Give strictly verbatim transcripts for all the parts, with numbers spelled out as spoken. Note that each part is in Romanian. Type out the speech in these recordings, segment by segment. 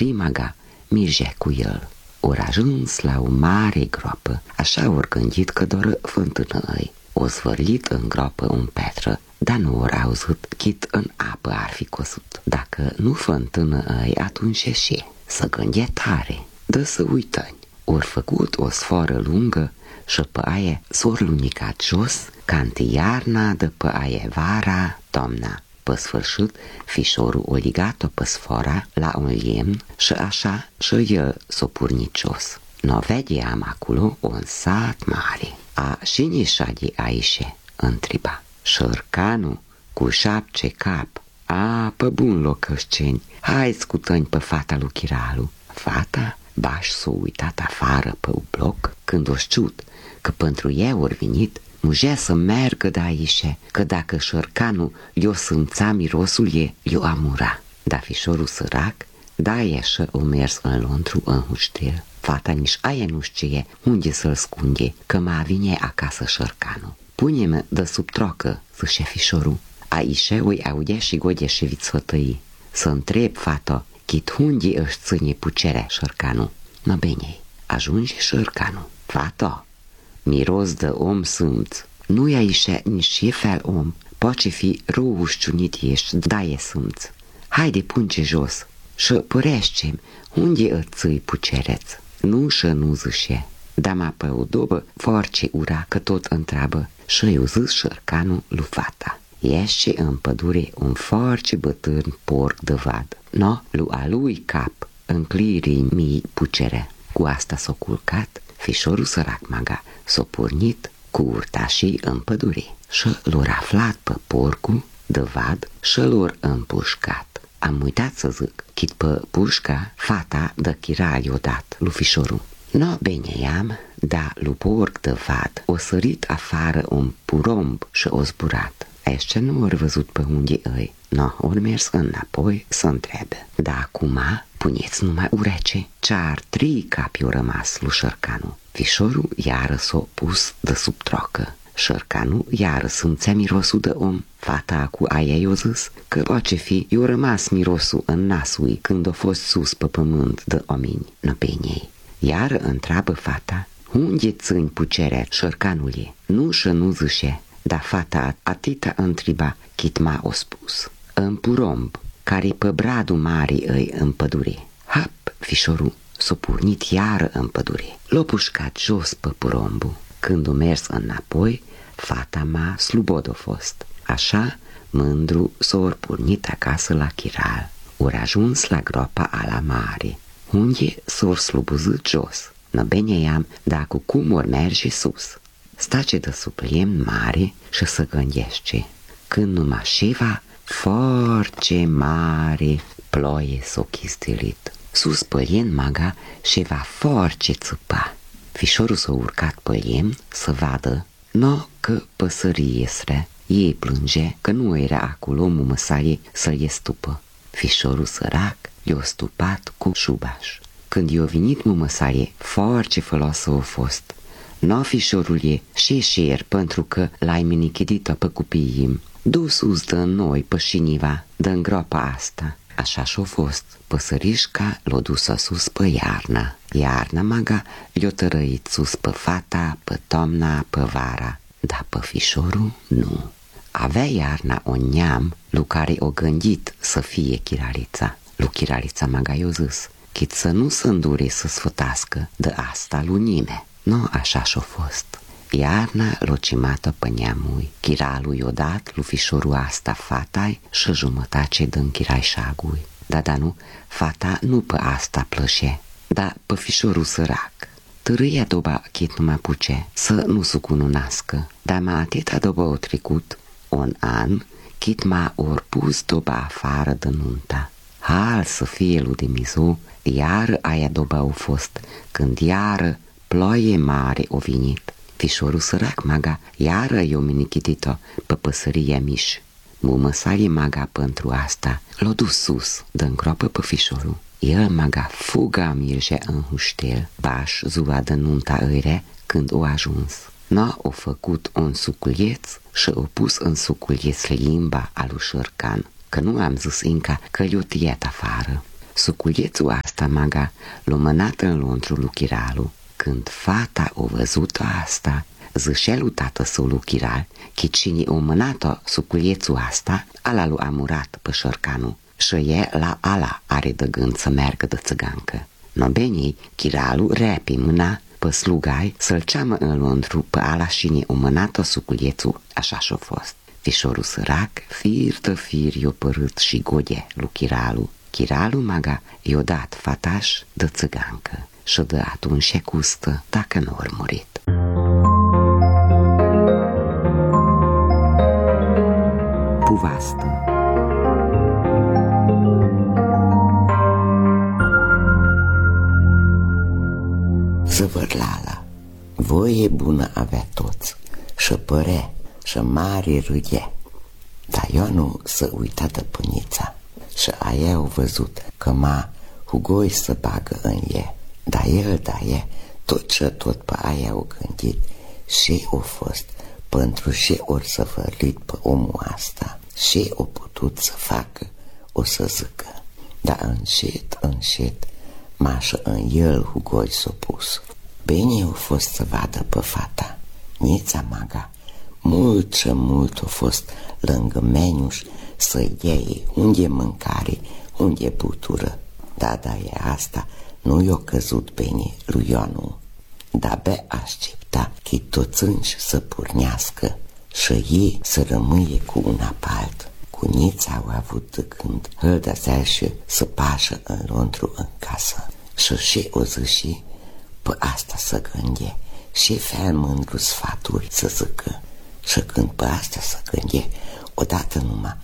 intri maga, mirge cu el. Ori ajuns la o mare groapă, așa ori gândit că doar fântână îi. O zvârlit în groapă un petră, dar nu ori auzit, chit în apă ar fi cosut. Dacă nu fântână îi, atunci și să gânde tare, dă să uităni. Ori făcut o sfoară lungă și pe aia s-or lunicat jos, ca-nti iarna, după aia vara, toamna. Pe sfârșit, fișorul o ligat-o pe sfora la un lemn și așa și el s-o purnit jos. No vedeam acolo un sat mare. A cine șade aici? Întreba. Șărcanul cu șapce cap. A, pe bun locășceni, hai scutăni pe fata lui Chiralu. Fata baș s-o uitat afară pe un bloc când o știut că pentru ei ori venit, mugea să meargă de aici, că dacă șărcanul i-o sâmța mirosul e, i-o amura. Dar fișorul sărac, da ieșă o mers în Londru în huștel. Fata nici aia nu știe unde să-l scunde, că mai vine acasă șărcanul. Pune-mă de sub trocă, zice fișorul. Aici oi aude și gode și vițfătăi. Să întreb fata, chit unde își ține pucerea șărcanul. Mă bine, ajunge șărcanul. Fata, miros de om sunt. Nu e aici nici e fel om. Poate fi răușciunit ești, da e sunt. Haide punce jos și părește-mi unde îți ții pucereț. Nu și nu zice, dar mă pe o dobă foarte ura că tot întreabă și eu zis șărcanul lui fata. Ieșe în pădure un foarte bătân porc de vad. No, lui a lui cap înclirii mii pucere. Cu asta s-o culcat, fișorul sărac maga s-o pornit cu urtașii în pădure și l-or aflat pe porcul de vad și l-or împușcat. Am uitat să zic, chit pe pușca fata de chirai o dat lui fișorul. No, bine i-am, dar lui porc de vad o sărit afară un puromb și o zburat. Aici nu ori văzut pe unde îi. No, ori mers înapoi să întrebe. Dar acum puneți numai urece, ce-ar trei capi-o rămas lui șărcanul. Fișorul iară s-o pus de sub trocă. Șărcanul iară simțea mirosul de om. Fata cu aia i-o zis că poate fi i-o rămas mirosul în nasul când a fost sus pe pământ de omeni. No, bine, iară întreabă fata, unde țin pucerea șărcanul e? Nu și nu zice. Dar fata atâta întreba chit m-a o spus. În puromb, care pe bradul mare îi în pădure. Hap, fișorul s-o purnit iară în pădure. L-o pușcat jos pe purombul. Când o mers înapoi, fata m-a slubod o fost. Așa, mândru s-o ori purnit acasă la Chiral. Ori ajuns la groapa a la mare, unde s-or slubuzit jos. Nă bine i-am, dar cu cum ori merge sus. Stace de sub lemn mare și să gândește. Când numai ceva foarte mare ploie s-o chistilit. Sus pe lemn maga ceva foarte țăpa. Fișorul s-a urcat pe lemn să vadă, no, că păsării iesre. Ei plânge că nu era acolo mumăsaie să-l ie stupă. Fișorul sărac i-o stupat cu șubaș. Când i-o venit mumăsaie, foarte făloasă o fost. No, fișorul e și șer pentru că l-ai minichidit-o pe copiii. Du sus de noi pe șiniva, de-n groapa asta. Așa și-o fost. Păsărișca l-o dusă sus pe iarna. Iarna maga le-o tărăit sus pe fata, pe toamna, pe vara. Dar pe fișorul nu. Avea iarna un neam lu care o gândit să fie chiralița. Lu chiralița maga i-o zis, chit să nu se îndure să sfătască de asta lui nimeni. Nu așa și-o fost. Iarna l-o cimată pe neamui. Chiralul i-o dat lui fișorul asta fatai și jumătate din chiraișagui. Da, da, nu, fata nu pe asta plășe, dar pe fișorul sărac. Târâia doba chit numai puce să nu se cununască, dar mai atâta doba o trecut un an, chit m-a ori pus doba afară de nunta. Hal să fie lui de mizu, iară aia doba o fost, când iară ploaie mare o venit. Fișorul sărac maga iară i-o minichitit-o pe păsăria miș. Mumăsaie maga pentru asta l-o dus sus, dă-n groapă pe fișorul. El maga fuga mirge în huștel, baș ziua de nunta îire când o ajuns. N-a o făcut un suculieț și o pus în suculieț limba a lui Șărcan, că nu am zis încă că le-o tăiat afară. Suculiețul asta fata maga lumânată în lontru lui Chiralu. Când fata o văzută asta, zâșelu tată său lui Chiral, că cine o mânată sub culiețul asta, ala lui amurat pe șorcanu, și e la ala are de gând să meargă de țăgancă. No benii, Chiralu repi mâna pe slugai să-l ceamă în lontru pe ala cine o mânată sub culiețul, așa și-o fost. Fișorul sărac, fir de fir i-o părât și godie lui Chiralu. Chiralu maga i-o dat fataș de țăgancă și de atunci e custă dacă nu ori murit. Puvastă. Zăvărlala, voie bună avea toți, și păre, și mare râde, dar eu nu să uita de pânița, și aia au văzut că ma hugoi să bagă în e, dar el, da e, tot ce tot pe aia au gândit și o fost pentru și ori să vărlit pe omul asta și o putut să facă, o să zică, dar încet, încet, mașă în el hugoi s-o pus. Bine au fost să vadă pe fata, nița maga, mult și mult a fost lângă meniuș să iei unde mâncare, unde butură, da, da, e asta, nu i-a căzut bine lui Ionu, dar be aștepta că toți înși să pornească și ei să rămâie cu un apalt. Cu nița au avut de gând hăldăzea și să pașă în lontru în casă și și o zi și pe asta să gânde și fel mândru sfaturi să zică. Și când pe asta să gânde, odată numai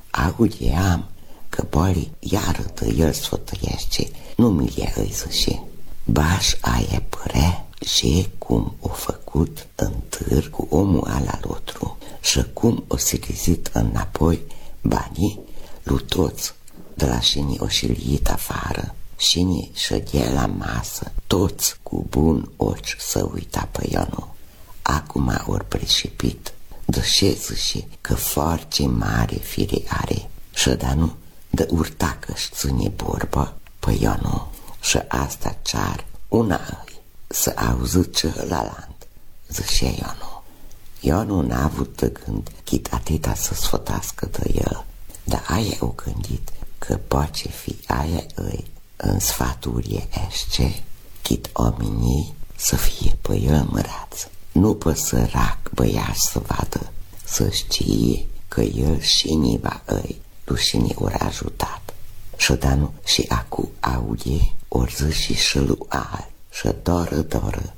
aude am că boli iară de el sfătăiește, nu mi-e îi zice. Baș aia părea și cum o făcut în târ cu omul ala lotru și cum o silizit înapoi banii lui toți, de la șini o șiliit afară, șini șădea la masă, toți cu bun ochi să uita pe Ionu. Acum ori preșipit, deși zice că foarte mare fire are și da nu, de urtacă-și ține borbă pe Ionu și asta cear una îi să auzi celălalt, zice Ionu. Ionu n-a avut de gând chit atâta să sfătască de el, dar aia o gândit că poate fi aia îi în sfaturie esce, chit oamenii să fie pe el mărați. Nu pe sărac băiaș să vadă, să știe că el și niva îi, rușinii ori ajutat. Și da nu, și acu aude ori zi și și lui alt, și doră, doră,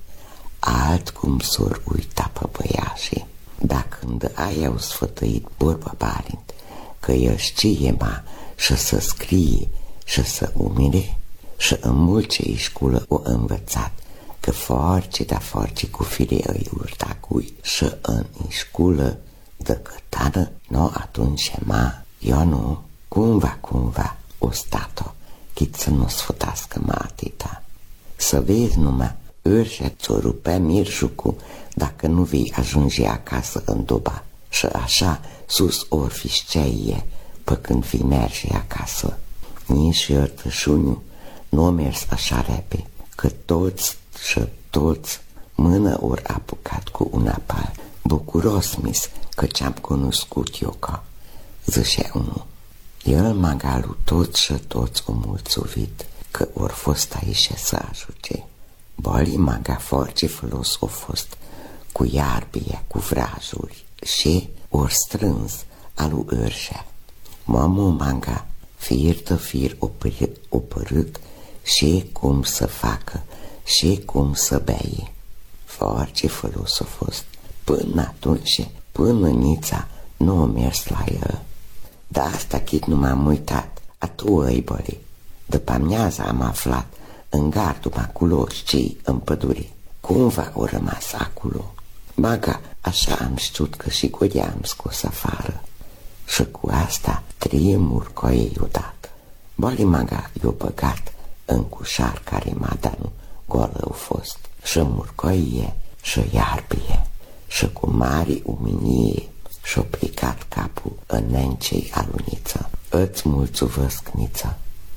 alt cum s-or uita pe băiașii. Dar când aia au sfătăit borba Balint, că el știe ma și să scrie și să umire, și în mult ce școală o învățat, că force da force cu fire îi urtacui și în școală de cătană, nu atunci ma, eu nu, cumva, cumva, o stat-o, chit să nu sfătască ma atâta. Să vezi numai, Urșa ți-o rupea mirșucu dacă nu vei ajunge acasă în doba și așa sus ori fi sceie pe când vei merge acasă. Nici iertășuniu nu a mers așa repe, că toți și toți mână ori apucat cu un apal. Bucuros mis că ce-am cunoscut eu ca, zicea unul. El magalu toți și toți o mulțumit că ori fost aici să ajute. Boli maga foarte folos o fost cu iarbie, cu vrajuri și ori strâns alu Urșa. Mamu maga fir de fir o părât și cum să facă și cum să beie. Foarte folos a fost. Până atunci, până nița, nu a mers la el. Dar asta chit nu m-am uitat, a tu îi boli. După amiază am aflat în gardul acolo cei în pădure. Cumva au rămas acolo. Maga, așa am știut că și Godea am scos afară. Și cu asta trei murcoie i-o dat. Boli maga i-o băgat în cușar care madanu golă au fost. Și murcoie și iarbie și cu mare uminie și-o plicat capul în nencei aluniță. Îți mulțumesc, niță,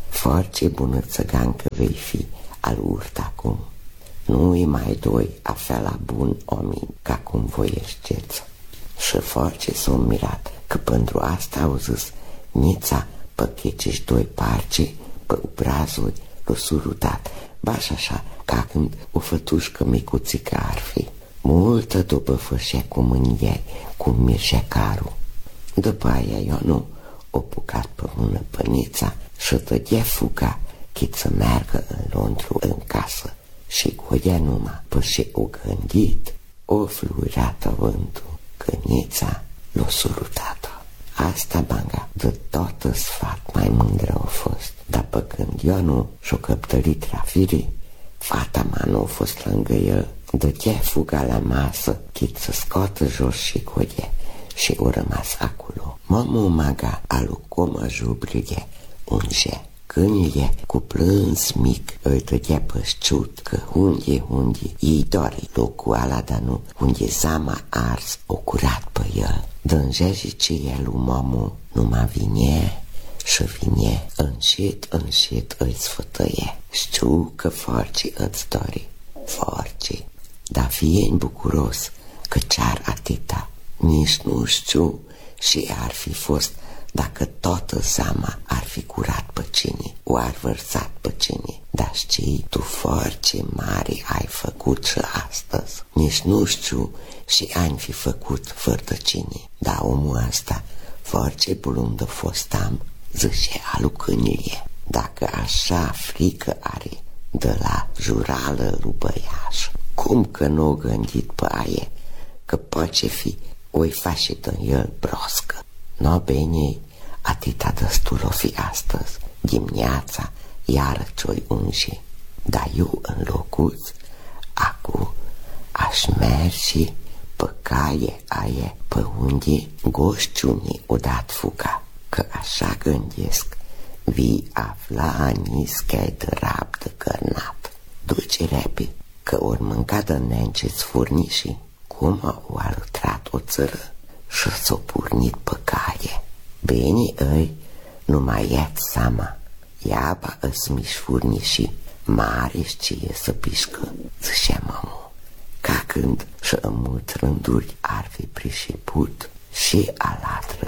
Foarte bună țăgancă vei fi al urt acum. Nu-i mai doi a fela bun omin ca cum voieșteți. Și foarte s-o mirat că pentru asta au zis nița păchecești doi parce pe obrazul l-o surutat, baș așa ca când o fătușcă micuțică ar fi. Multă după fășea cu mânieri, cu mirșecarul. După aia eu nu o pucat pe mână pănița și tădea fuga chit să meargă în Londru în casă și godea numai pe și o gândit, o fluirată vântul, cănița l-o surutată. Asta banga de toată sfat mai mândră a fost, dar pe când eu nu și-o căptărit trafirii, fata mea nu a fost lângă el, dădea fuga la masă, chit să scoată jos și godea și o rămas acolo. Mămu maga alu coma jublige, unge, câinile cu plâns mic îi dădea pășciut că unde, unde, ei dori locul ala, dar nu, unde zama ars o curat pe el. Dângeji ce el lui mămu numai vine și vine, încet, încet îi sfătăie. Știu că forci îți dori, forci, dar fie bucuros că ce-ar atâta, nici nu știu și ar fi fost dacă toată zama ar fi curat pe cine, o ar vărsat pe cine. Dar știi, tu foarte mare ai făcut și astăzi. Nici nu știu și ani fi făcut fără de cine. Dar omul ăsta, foarte blundă fostam, zice alu câinile. Dacă așa frică are de la jurală lui băiaș, cum că nu o gândit pe aia, că poate fi o-i face din el broscă. No, bine, atâta destul o fi astăzi, dimineața, iară ce-o-i unși. Dar eu în locuț, acu aș merge pe caie aia pe unde goșciunii o dat fuga, că așa gândesc, vii afla anis că ai de rab de cărnat. Duce repi, că ori mânca de nence-ți furnișii, cum au alătrat o țără și s-o purnit pe caie. Bine îi, nu mai ia-ți seama, iaba îți miși furnișii, mare-și ce e să pișcă, zicea mămu, ca când și în mult rânduri ar fi prișiput și alatră